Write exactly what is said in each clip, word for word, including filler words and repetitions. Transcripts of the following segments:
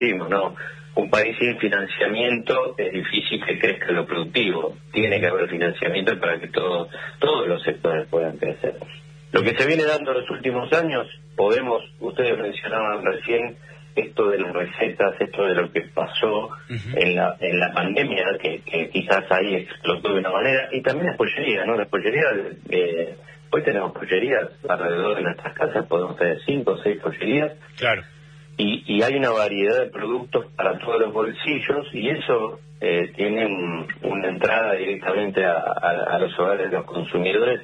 decimos, ¿no? Un país sin financiamiento es difícil que crezca lo productivo. Tiene que haber financiamiento para que todo, todos los sectores puedan crecer. Lo que se viene dando en los últimos años, podemos, ustedes mencionaban recién esto de las recetas, esto de lo que pasó uh-huh. en la en la pandemia, que, que quizás ahí explotó de una manera, y también las pollerías, ¿no? Las pollerías, eh, hoy tenemos pollerías alrededor de nuestras casas, podemos tener cinco o seis pollerías. Claro. Y, y hay una variedad de productos para todos los bolsillos, y eso eh, tiene un, una entrada directamente a, a, a los hogares de los consumidores.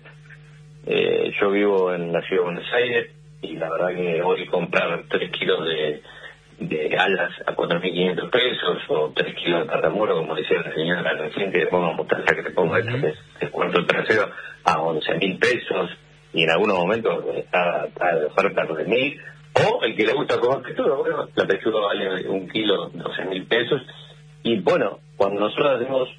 Eh, yo vivo en la ciudad de Buenos Aires, y la verdad que hoy comprar tres kilos de, de alas a cuatro mil quinientos pesos, o tres kilos de tartamuro, como decía la señora recién, que le ponga mostaza, que le ponga uh-huh. el descuento trasero a once mil pesos, y en algunos momentos está, está de oferta nueve mil. O el que le gusta comer pechuga, bueno, la pechuga vale un kilo, doce mil pesos. Y bueno, cuando nosotros hacemos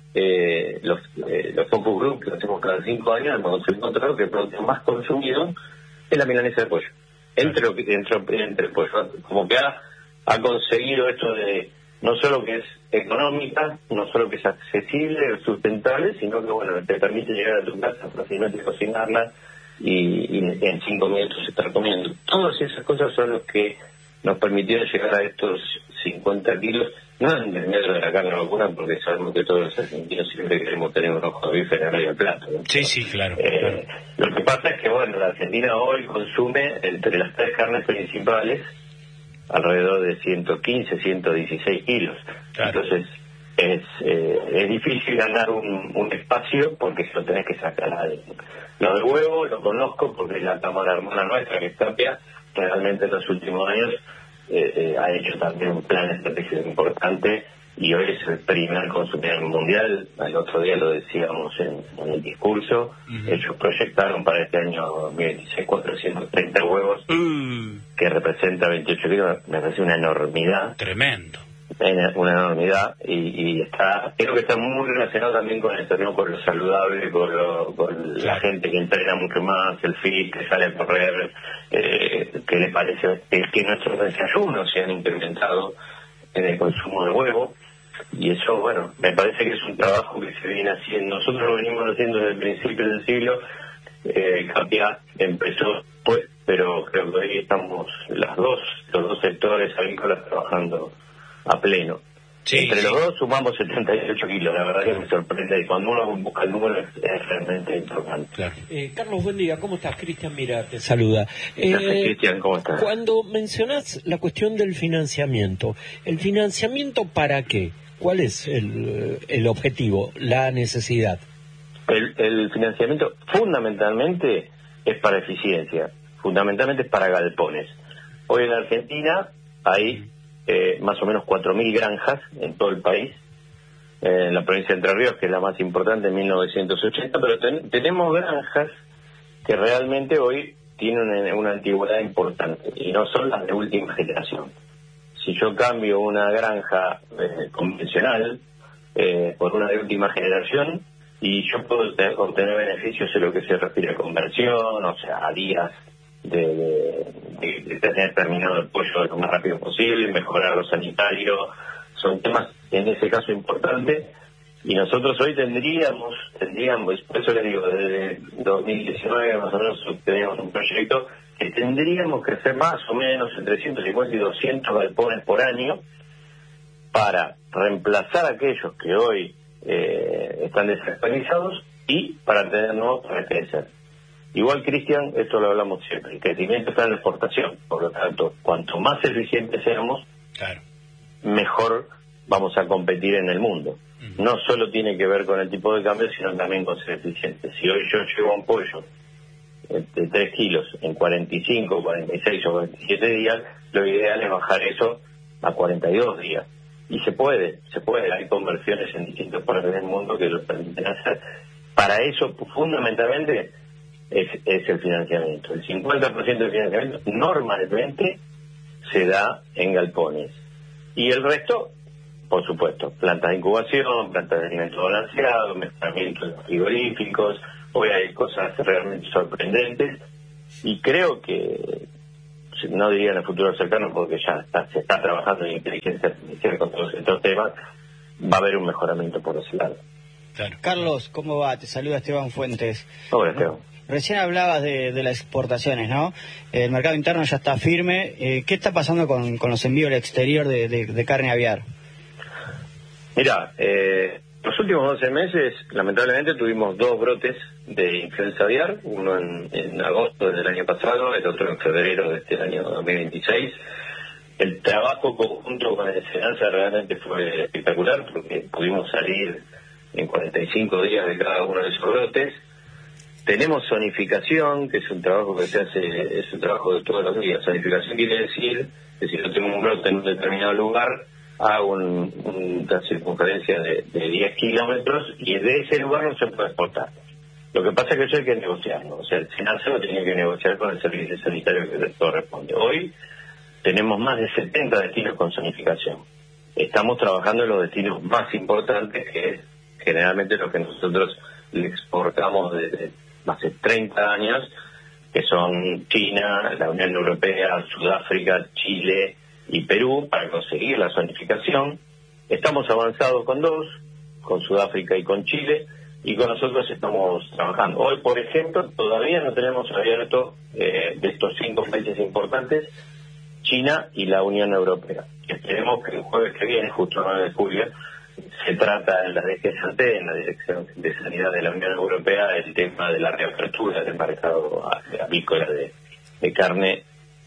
eh, los eh, los focus group, que lo hacemos cada cinco años, hemos encontrado que el producto más consumido es la milanesa de pollo. Entre, lo que, entre, entre el pollo. Como que ha, ha conseguido esto de no solo que es económica, no solo que es accesible, sustentable, sino que bueno, te permite llegar a tu casa fácilmente, cocinarla, y, y en cinco minutos estar comiendo. Todas esas cosas son los que nos permitieron llegar a estos cincuenta kilos, no en el medio de la carne vacuna, porque sabemos que todos los argentinos siempre queremos tener un ojo de bife en el medio del plato, ¿no? Sí, sí, claro, eh, claro. Lo que pasa es que, bueno, la Argentina hoy consume entre las tres carnes principales alrededor de ciento quince, ciento dieciséis kilos. Claro. Entonces, es eh, es difícil ganar un, un espacio porque se lo tenés que sacar a alguien. Lo del huevo lo conozco porque la cámara hermana nuestra, que es Tapia, realmente en los últimos años eh, eh, ha hecho también un plan estratégico importante, y hoy es el primer consumidor mundial. El otro día lo decíamos en, en el discurso. Uh-huh. Ellos proyectaron para este año dos mil veintiséis cuatrocientos treinta huevos, uh-huh. que representa veintiocho kilos, me parece una enormidad. Tremendo. Una enormidad, y, y está, creo que está muy relacionado también con el terreno, con lo saludable, con, lo, con claro. la gente que entrena mucho más, el fit, que sale a correr, eh, que le parece que, que nuestros desayunos se han incrementado en el consumo de huevo, y eso, bueno, me parece que es un trabajo que se viene haciendo. Nosotros lo venimos haciendo desde el principio del siglo. eh, Capia empezó pues, pero creo que hoy estamos las dos, los dos sectores agrícolas trabajando a pleno. Sí, Entre sí. los dos sumamos setenta y ocho kilos, la verdad que me sorprende, y cuando uno busca el número es, es realmente importante. Claro. Eh, Carlos, buen día, ¿cómo estás? Cristian, mira, te saluda. Eh, Cristian, ¿cómo estás? Cuando mencionás la cuestión del financiamiento, ¿el financiamiento para qué? ¿Cuál es el, el objetivo, la necesidad? El, el financiamiento fundamentalmente es para eficiencia, fundamentalmente es para galpones. Hoy en la Argentina hay Eh, más o menos cuatro mil granjas en todo el país, eh, en la provincia de Entre Ríos, que es la más importante, en mil novecientos ochenta, pero ten, tenemos granjas que realmente hoy tienen una, una antigüedad importante, y no son las de última generación. Si yo cambio una granja eh, convencional eh, por una de última generación, y yo puedo tener, obtener beneficios en lo que se refiere a conversión, o sea, a días De, de, de tener terminado el pollo lo más rápido posible, mejorar lo sanitario, son temas en ese caso importantes, y nosotros hoy tendríamos, tendríamos, por eso les digo, desde dos mil diecinueve más o menos tenemos un proyecto que tendríamos que hacer más o menos entre ciento cincuenta y doscientos galpones por año para reemplazar a aquellos que hoy eh, están desactualizados y para tener nuevos para crecer. Igual, Cristian, esto lo hablamos siempre, el crecimiento está en la exportación, por lo tanto, cuanto más eficientes seamos, claro. mejor vamos a competir en el mundo. Uh-huh. No solo tiene que ver con el tipo de cambio, sino también con ser eficientes. Si hoy yo llevo un pollo de tres kilos en cuarenta y cinco, cuarenta y seis o cuarenta y siete días, lo ideal es bajar eso a cuarenta y dos días. Y se puede, se puede, hay conversiones en distintos partes del mundo que lo permiten hacer. Para eso, fundamentalmente, Es, es el financiamiento. El cincuenta por ciento del financiamiento normalmente se da en galpones. Y el resto, por supuesto, plantas de incubación, plantas de alimento balanceado, mezclamiento de frigoríficos. Hoy hay cosas realmente sorprendentes, y creo que no diría en el futuro cercano, porque ya está, se está trabajando en inteligencia artificial con todos estos temas, va a haber un mejoramiento por ese lado. Claro. Carlos, ¿cómo va? Te saluda Esteban Fuentes. Hola, Esteban. Recién hablabas de, de las exportaciones, ¿no? El mercado interno ya está firme. Eh, ¿Qué está pasando con, con los envíos al exterior de, de, de carne aviar? Mira, eh, los últimos doce meses, lamentablemente, tuvimos dos brotes de influenza aviar, uno en, en agosto del año pasado, el otro en febrero de este año dos mil veintiséis. El trabajo conjunto con el SENASA realmente fue espectacular, porque pudimos salir en cuarenta y cinco días de cada uno de esos brotes. Tenemos zonificación, que es un trabajo que se hace, es un trabajo de todos los días. Zonificación quiere decir que si yo tengo un brote en un determinado lugar, hago un, un, una circunferencia de, de diez kilómetros y de ese lugar no se puede exportar. Lo que pasa es que eso hay que negociarlo. O sea, el SENASA lo tenía que negociar con el servicio sanitario que les corresponde. Hoy tenemos más de setenta destinos con zonificación. Estamos trabajando en los destinos más importantes, que es generalmente lo que nosotros le exportamos desde hace treinta años, que son China, la Unión Europea, Sudáfrica, Chile y Perú, para conseguir la zonificación. Estamos avanzados con dos, con Sudáfrica y con Chile, y con nosotros estamos trabajando. Hoy, por ejemplo, todavía no tenemos abierto eh, de estos cinco países importantes, China y la Unión Europea. Esperemos que el jueves que viene, justo el nueve de julio, se trata en la D G S A T, en la Dirección de Sanidad de la Unión Europea, el tema de la reapertura del mercado avícola de, de carne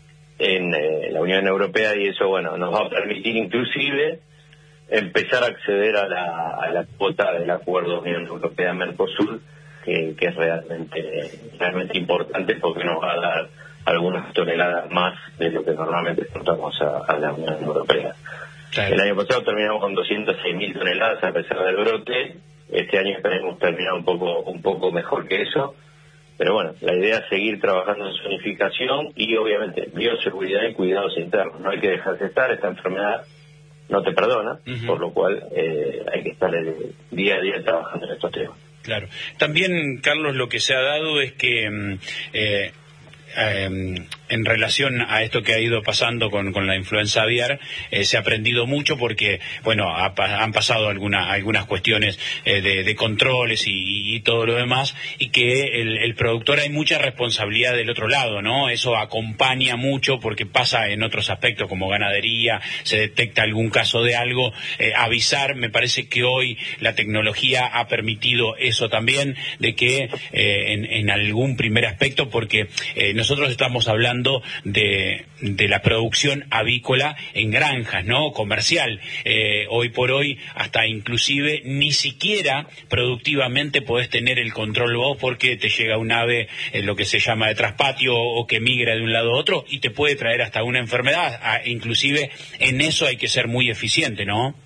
en eh, la Unión Europea, y eso, bueno, nos va a permitir inclusive empezar a acceder a la, a la cuota del acuerdo Unión Europea-Mercosur, que, que es realmente, realmente importante, porque nos va a dar algunas toneladas más de lo que normalmente exportamos a, a la Unión Europea. Claro. El año pasado terminamos con doscientas seis mil toneladas a pesar del brote. Este año esperemos terminar un poco un poco mejor que eso. Pero bueno, la idea es seguir trabajando en zonificación y obviamente bioseguridad y cuidados internos. No hay que dejarse estar, esta enfermedad no te perdona, uh-huh. por lo cual eh, hay que estar el día a día trabajando en estos temas. Claro. También, Carlos, lo que se ha dado es que eh, eh, en relación a esto que ha ido pasando con, con la influenza aviar, eh, se ha aprendido mucho porque, bueno, ha, han pasado alguna, algunas cuestiones eh, de, de controles y, y todo lo demás, y que el, el productor hay mucha responsabilidad del otro lado, ¿no? Eso acompaña mucho porque pasa en otros aspectos como ganadería, se detecta algún caso de algo, eh, avisar. Me parece que hoy la tecnología ha permitido eso también, de que eh, en, en algún primer aspecto, porque eh, nosotros estamos hablando De, de la producción avícola en granjas, ¿no? Comercial. Eh, hoy por hoy, hasta inclusive, ni siquiera productivamente podés tener el control vos, porque te llega un ave, eh, lo que se llama de traspatio, o que migra de un lado a otro, y te puede traer hasta una enfermedad. Ah, inclusive, en eso hay que ser muy eficiente, ¿no?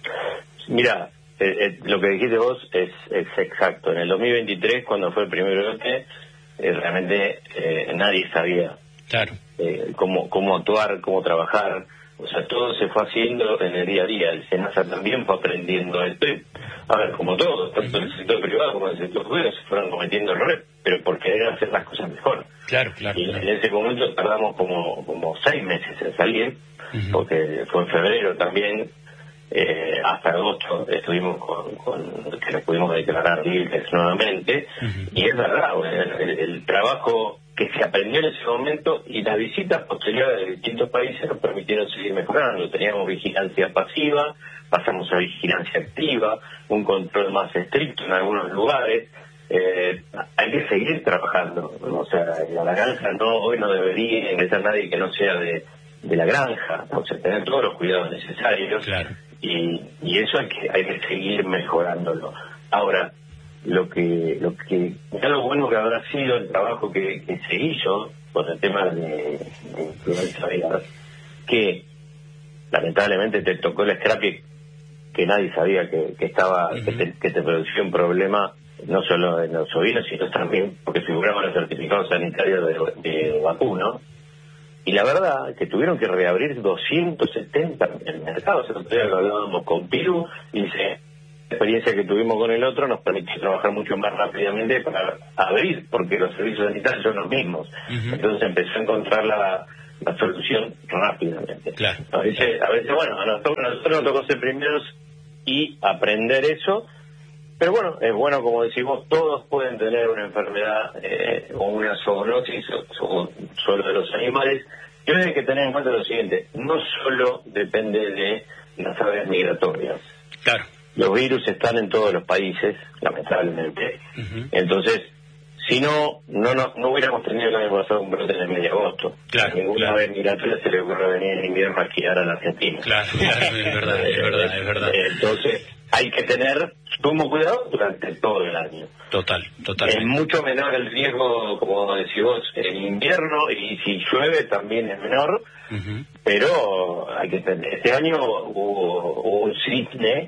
Mira, eh, eh, lo que dijiste vos es, es exacto. En el dos mil veintitrés, cuando fue el primer brote, eh, realmente eh, nadie sabía Claro. Eh, cómo, cómo actuar, cómo trabajar. O sea, todo se fue haciendo en el día a día. El SENASA también fue aprendiendo esto. Y, a ver, como todo, tanto en el sector privado como en el sector público se fueron cometiendo errores, pero por querer hacer las cosas mejor. Claro, claro. Y claro. en ese momento tardamos como, como seis meses en salir, uh-huh. porque fue en febrero también, eh, hasta agosto estuvimos con, con que nos pudimos declarar libres nuevamente, uh-huh. y es verdad, el, el, el trabajo que se aprendió en ese momento y las visitas posteriores de distintos países nos permitieron seguir mejorando. Teníamos vigilancia pasiva, pasamos a vigilancia activa, un control más estricto en algunos lugares. Eh, hay que seguir trabajando, ¿no? O sea, en la granja no, hoy no debería ingresar nadie que no sea de, de la granja, o sea, tener todos los cuidados necesarios. Claro. y, y eso hay que, hay que seguir mejorándolo. Ahora, lo que lo que ya lo bueno que habrá sido el trabajo que, que se hizo con el tema de, de influenza aviar, que lamentablemente te tocó el scrappy que nadie sabía que, que estaba uh-huh. que, te, que te producía un problema, no solo en los ovinos, sino también porque figuraban los certificados sanitarios de, de vacuno. Y la verdad es que tuvieron que reabrir doscientos setenta en mercados. El otro día lo hablábamos con Piru y dice, la experiencia que tuvimos con el otro nos permitió trabajar mucho más rápidamente para abrir, porque los servicios sanitarios son los mismos. Uh-huh. Entonces empezó a encontrar la, la solución rápidamente. Claro. A veces, a veces bueno, a nosotros, a nosotros nos tocó ser primeros y aprender eso, pero bueno, es bueno, como decimos, todos pueden tener una enfermedad eh, o una zoonosis o, o solo de los animales. Y hay que tener en cuenta lo siguiente, no solo depende de las aves migratorias. Claro. Los virus están en todos los países, lamentablemente. Uh-huh. Entonces, si no, no, no, no hubiéramos tenido el año pasado un brote en el mes de agosto. Claro, a ninguna claro. ave migratoria se le ocurre venir en invierno a esquiar a la Argentina. Claro, claro, es verdad, es verdad, es verdad. Entonces, hay que tener sumo cuidado durante todo el año. Total, total. Es mucho menor el riesgo, como decís vos, en invierno, y si llueve también es menor, uh-huh. pero hay que tener. Este año hubo, hubo un cisne,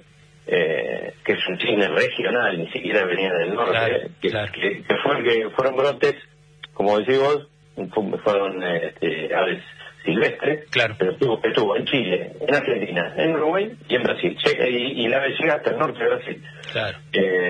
eh, que es un cisne regional, ni siquiera venía del norte, claro, que, claro. Que, que, fue, que fueron brotes, como decís vos, fueron este, aves silvestres, claro. pero estuvo, estuvo en Chile, en Argentina, en Uruguay y en Brasil, y, y la ave llega hasta el norte de Brasil. Claro.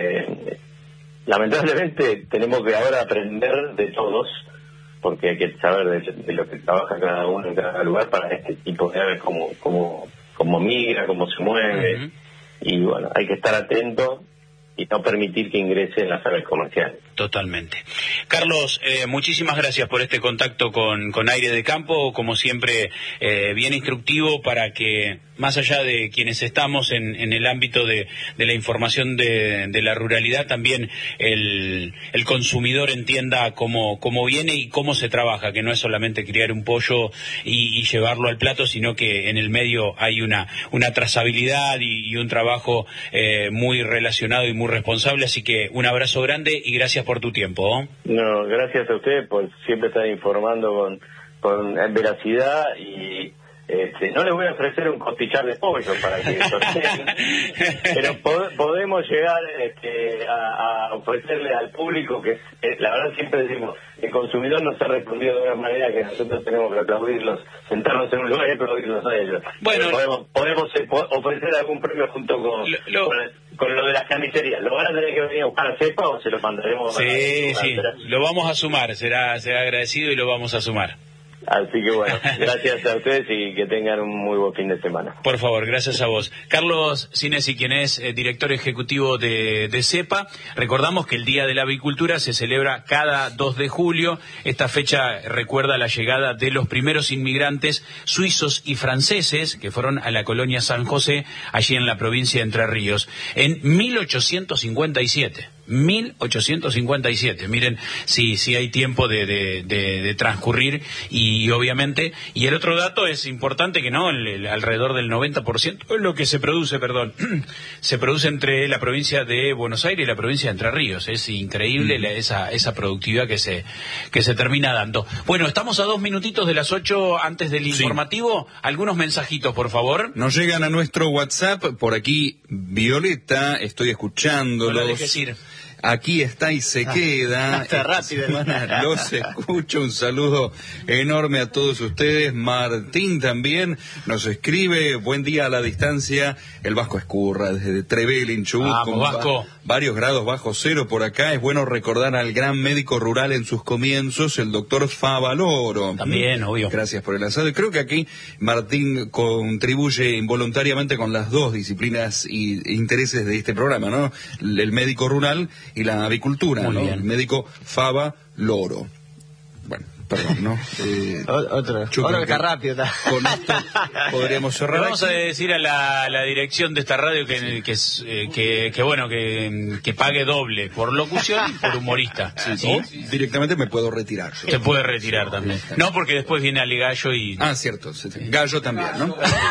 Eh, lamentablemente tenemos que ahora aprender de todos, porque hay que saber de, de lo que trabaja cada uno en cada lugar para este tipo de aves, cómo, cómo, cómo migra, cómo se mueve, uh-huh. y bueno, hay que estar atento y no permitir que ingresen las aves comerciales. Totalmente. Carlos, eh, muchísimas gracias por este contacto con, con Aire de Campo, como siempre, eh, bien instructivo para que, más allá de quienes estamos en, en el ámbito de, de la información de, de la ruralidad, también el, el consumidor entienda cómo, cómo viene y cómo se trabaja, que no es solamente criar un pollo y, y llevarlo al plato, sino que en el medio hay una, una trazabilidad y, y un trabajo eh, muy relacionado y muy responsable, así que un abrazo grande y gracias por tu tiempo. ¿eh? No, gracias a usted por siempre estar informando con, con veracidad y este, no les voy a ofrecer un costillar de pollo para que sorteen, pero pod- podemos llegar este, a, a ofrecerle al público que, eh, la verdad siempre decimos, el consumidor nos ha respondido de una manera que nosotros tenemos que aplaudirlos, sentarnos en un lugar y aplaudirlos a ellos. Bueno, podemos, podemos eh, po- ofrecer algún premio junto con lo, lo... con, el, con lo de las carnicerías. ¿Lo van a tener que venir a buscar a Cepa o se lo mandaremos? Sí, sí, lo vamos a sumar, será, será agradecido y lo vamos a sumar. Así que bueno, gracias a ustedes y que tengan un muy buen fin de semana. Por favor, gracias a vos. Carlos Sinesi, quien es eh, director ejecutivo de, de CEPA, recordamos que el Día de la Avicultura se celebra cada dos de julio. Esta fecha recuerda la llegada de los primeros inmigrantes suizos y franceses que fueron a la colonia San José, allí en la provincia de Entre Ríos, en mil ochocientos cincuenta y siete. mil ochocientos cincuenta y siete. Miren si, si hay tiempo de, de, de, de transcurrir y, y obviamente, y el otro dato es importante que no, el, el, alrededor del noventa por ciento es lo que se produce, perdón, se produce entre la provincia de Buenos Aires y la provincia de Entre Ríos. Es increíble mm. la, esa, esa productividad que se, que se termina dando. Bueno, estamos a dos minutitos de las ocho antes del sí. informativo. Algunos mensajitos, por favor. Nos llegan a nuestro WhatsApp, por aquí Violeta, estoy escuchándolos. No la dejes ir. Aquí está y se queda. Está rápido. Los escucho. Un saludo enorme a todos ustedes. Martín también nos escribe. Buen día a la distancia. El Vasco Escurra desde Trevelin, Chubut. Vamos, Vasco. Va- varios grados bajo cero por acá. Es bueno recordar al gran médico rural en sus comienzos, el doctor Favaloro. También, obvio. Gracias por el asado. Y creo que aquí Martín contribuye involuntariamente con las dos disciplinas y intereses de este programa, ¿no? El médico rural y la avicultura, Muy ¿no? bien. El médico Fava Loro. Bueno, perdón, ¿no? Eh, Otro, yo otro creo que está rápido. Está. Con esto podríamos Le cerrar. vamos a aquí. decir a la, la dirección de esta radio que, que, es, eh, que, que bueno, que, que pague doble por locución y por humorista. ¿Sí? O directamente me puedo retirar. yo. Se puede retirar también. No, porque después viene Ale Gallo y... Ah, cierto. sí, sí. Gallo también, ¿no?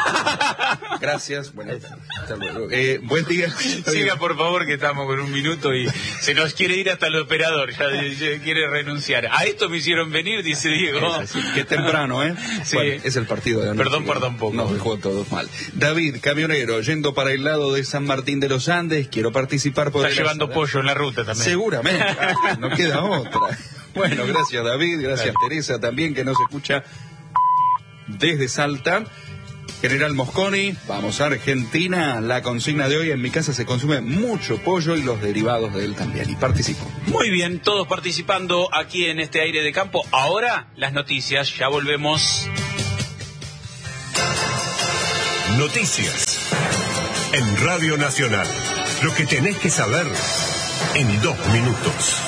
Gracias. Bueno, hasta luego. Eh, buen día. Siga, por favor, que estamos con un minuto y se nos quiere ir hasta el operador, ya, ya quiere renunciar. A esto me hicieron venir, dice Diego. Es así, que temprano, ¿eh? Sí. Bueno, es el partido de anoche. Perdón por tampoco. Nos dejó todos mal. David, camionero, yendo para el lado de San Martín de los Andes, quiero participar por Está el llevando asado. pollo en la ruta también. Seguramente, no queda otra. Bueno, gracias David, gracias Claro. Teresa también que nos escucha desde Salta. General Mosconi, vamos a Argentina. La consigna de hoy: en mi casa se consume mucho pollo y los derivados de él también. Y participo. Muy bien, todos participando aquí en este Aire de Campo. Ahora las noticias, ya volvemos. Noticias. En Radio Nacional. Lo que tenés que saber en dos minutos.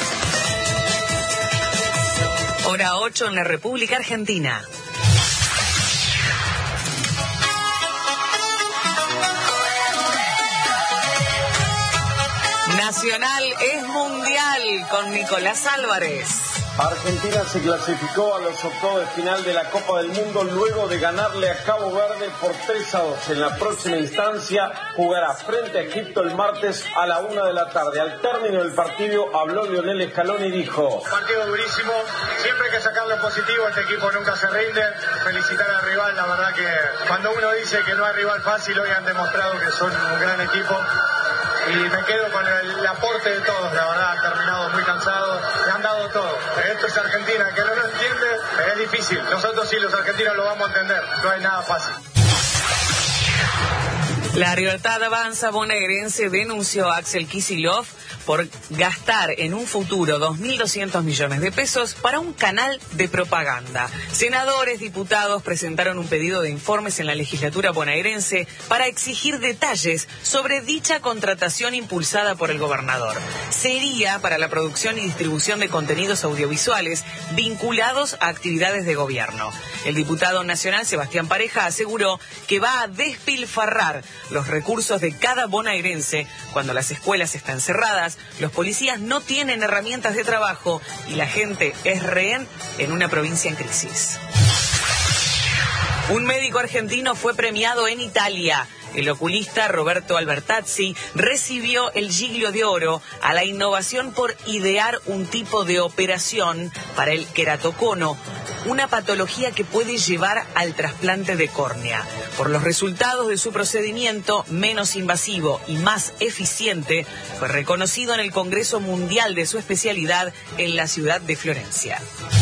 Hora ocho en la República Argentina. Nacional es mundial con Nicolás Álvarez. Argentina se clasificó a los octavos de final de la Copa del Mundo luego de ganarle a Cabo Verde por tres a dos. En la próxima instancia jugará frente a Egipto el martes a la una de la tarde. Al término del partido habló Lionel Scaloni y dijo: partido durísimo, siempre hay que sacar lo positivo, este equipo nunca se rinde. Felicitar al rival, la verdad que cuando uno dice que no hay rival fácil, hoy han demostrado que son un gran equipo. Y me quedo con el, el aporte de todos, la verdad, han terminado muy cansados, le han dado todo. Esto es Argentina, que no lo entiende, es difícil. Nosotros sí, los argentinos lo vamos a entender, no hay nada fácil. La Libertad Avanza bonaerense denunció a Axel Kicillof por gastar en un futuro dos mil doscientos millones de pesos para un canal de propaganda. Senadores, diputados presentaron un pedido de informes en la legislatura bonaerense para exigir detalles sobre dicha contratación impulsada por el gobernador. Sería para la producción y distribución de contenidos audiovisuales vinculados a actividades de gobierno. El diputado nacional Sebastián Pareja aseguró que va a despilfarrar los recursos de cada bonaerense cuando las escuelas están cerradas, los policías no tienen herramientas de trabajo y la gente es rehén en una provincia en crisis. Un médico argentino fue premiado en Italia. El oculista Roberto Albertazzi recibió el Giglio de Oro a la innovación por idear un tipo de operación para el queratocono, una patología que puede llevar al trasplante de córnea. Por los resultados de su procedimiento menos invasivo y más eficiente, fue reconocido en el Congreso Mundial de su especialidad en la ciudad de Florencia.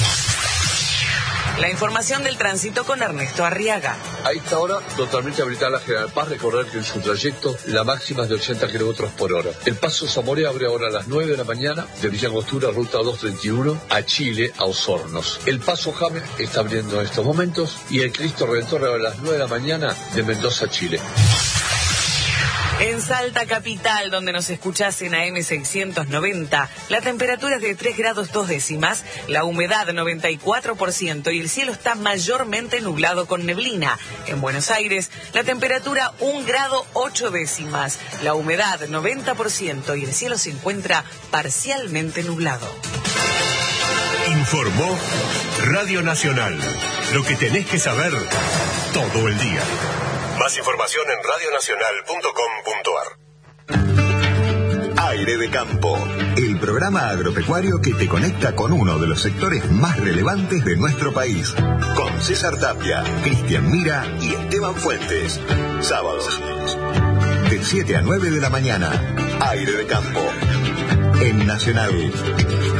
La información del tránsito con Ernesto Arriaga. A esta hora, totalmente habilitada la General Paz, recordar que en su trayecto la máxima es de ochenta kilómetros por hora. El paso Zamora abre ahora a las nueve de la mañana de Villa Angostura, ruta doscientos treinta y uno, a Chile, a Osornos. El paso Jame está abriendo en estos momentos y el Cristo Redentor abre a las nueve de la mañana de Mendoza, Chile. En Salta Capital, donde nos escuchás en A M seiscientos noventa, la temperatura es de tres grados dos décimas, la humedad noventa y cuatro por ciento y el cielo está mayormente nublado con neblina. En Buenos Aires, la temperatura un grado ocho décimas, la humedad noventa por ciento y el cielo se encuentra parcialmente nublado. Informó Radio Nacional. Lo que tenés que saber todo el día. Más información en radio nacional punto com punto ar. Aire de Campo, el programa agropecuario que te conecta con uno de los sectores más relevantes de nuestro país. Con César Tapia, Cristian Mira y Esteban Fuentes. Sábados, de siete a nueve de la mañana. Aire de Campo, en Nacional.